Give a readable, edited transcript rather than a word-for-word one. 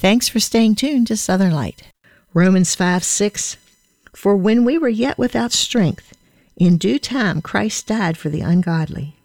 Thanks for staying tuned to Southern Light. Romans 5:6. For when we were yet without strength, in due time Christ died for the ungodly.